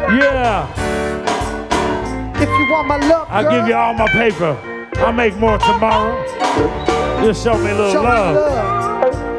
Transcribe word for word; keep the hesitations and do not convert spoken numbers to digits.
Yeah. If you want my love, I'll girl, give you all my paper. I'll make more tomorrow. Just show me a little show me love. love.